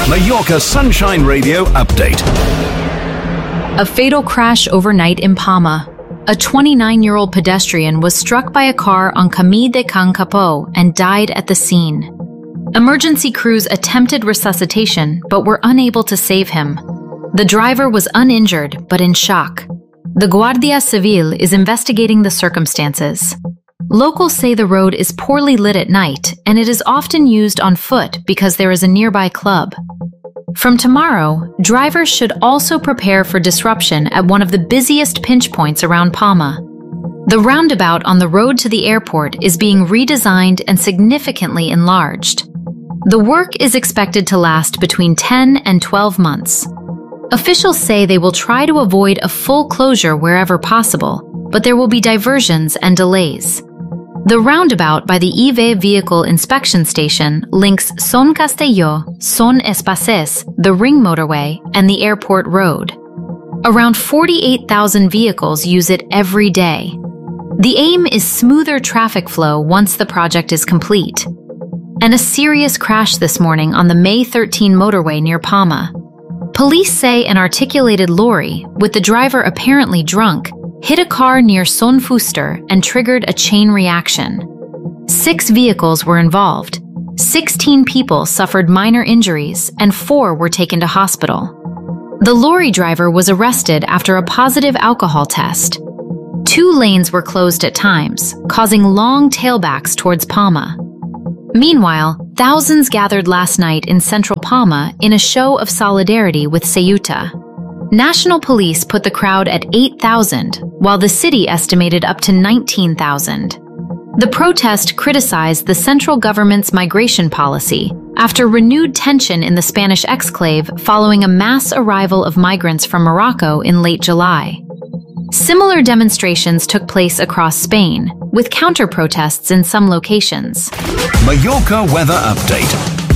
Mallorca Sunshine Radio update. A fatal crash overnight in Palma. A 29-year-old pedestrian was struck by a car on Camí de Can Capó and died at the scene. Emergency crews attempted resuscitation but were unable to save him. The driver was uninjured but in shock. The Guardia Civil is investigating the circumstances. Locals say the road is poorly lit at night and it is often used on foot because there is a nearby club. From tomorrow, drivers should also prepare for disruption at one of the busiest pinch points around Palma. The roundabout on the road to the airport is being redesigned and significantly enlarged. The work is expected to last between 10 and 12 months. Officials say they will try to avoid a full closure wherever possible, but there will be diversions and delays. The roundabout by the EV Vehicle Inspection Station links Son Castelló, Son Espases, the Ring Motorway, and the airport road. Around 48,000 vehicles use it every day. The aim is smoother traffic flow once the project is complete. And a serious crash this morning on the May 13 motorway near Palma. Police say an articulated lorry, with the driver apparently drunk, hit a car near Son Fuster and triggered a chain reaction. 6 vehicles were involved. 16 people suffered minor injuries and 4 were taken to hospital. The lorry driver was arrested after a positive alcohol test. 2 lanes were closed at times, causing long tailbacks towards Palma. Meanwhile, thousands gathered last night in central Palma in a show of solidarity with Ceuta. National police put the crowd at 8,000, while the city estimated up to 19,000. The protest criticized the central government's migration policy after renewed tension in the Spanish exclave following a mass arrival of migrants from Morocco in late July. Similar demonstrations took place across Spain, with counter-protests in some locations. Mallorca weather update.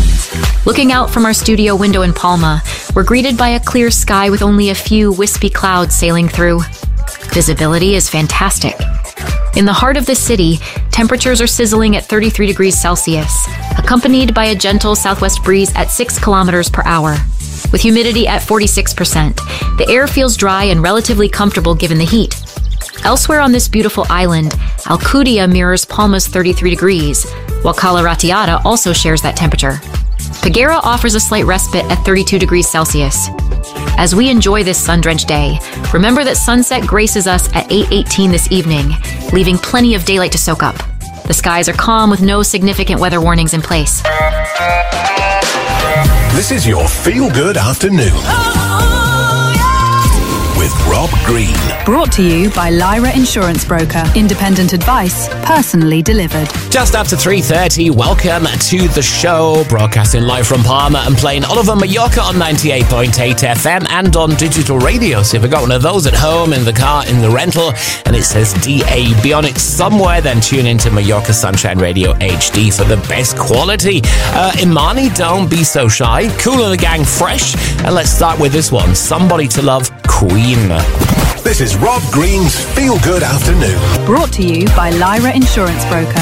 Looking out from our studio window in Palma, we're greeted by a clear sky with only a few wispy clouds sailing through. Visibility is fantastic. In the heart of the city, temperatures are sizzling at 33 degrees Celsius, accompanied by a gentle southwest breeze at 6 kilometers per hour. With humidity at 46%, the air feels dry and relatively comfortable given the heat. Elsewhere on this beautiful island, Alcudia mirrors Palma's 33 degrees, while Cala Ratllada also shares that temperature. Peguera offers a slight respite at 32 degrees Celsius. As we enjoy this sun-drenched day, remember that sunset graces us at 8:18 this evening, leaving plenty of daylight to soak up. The skies are calm with no significant weather warnings in place. This is your feel-good afternoon. With Rob Green. Brought to you by Lyra Insurance Broker. Independent advice, personally delivered. Just after 3:30, welcome to the show. Broadcasting live from Palma and playing all over Mallorca on 98.8 FM and on digital radio. So if you've got one of those at home, in the car, in the rental, and it says DAB on it somewhere, then tune into Mallorca Sunshine Radio HD for the best quality. Imani, Don't Be So Shy. Kool and the Gang, Fresh. And let's start with this one, Somebody to Love, Queen. This is Rob Green's Feel Good Afternoon. Brought to you by Lyra Insurance Broker.